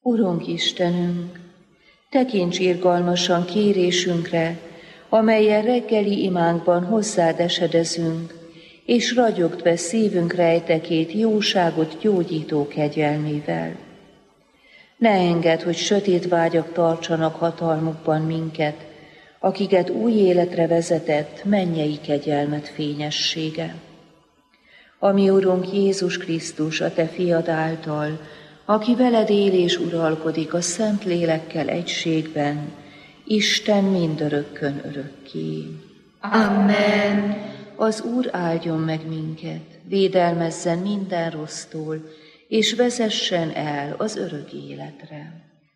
Urunk Istenünk, tekints irgalmasan kérésünkre, amelyen reggeli imánkban hozzád esedezünk, és ragyogd be szívünk rejtekét jóságot gyógyító kegyelmével. Ne engedd, hogy sötét vágyak tartsanak hatalmukban minket, akiket új életre vezetett mennyei kegyelmet fényessége. Ami Urunk Jézus Krisztus, a Te fiad által, aki veled él és uralkodik a Szent Lélekkel egységben, Isten mindörökkön örökké. Amen. Az Úr áldjon meg minket, védelmezzen minden rossztól, és vezessen el az örök életre.